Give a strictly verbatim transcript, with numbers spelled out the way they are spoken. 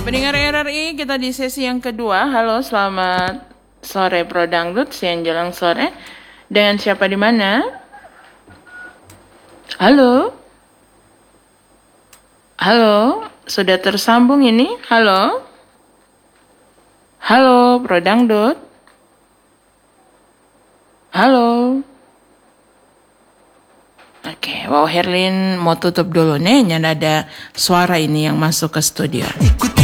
Pendengar R R I, kita di sesi yang kedua. Halo, selamat sore Pro Dangdut, siang jelang sore. Dengan siapa di mana? Halo? Halo? Sudah tersambung ini? Halo? Halo, Pro Dangdut? Halo? Oke, wow, Herlin mau tutup dulu nih, nyanda ada suara ini yang masuk ke studio.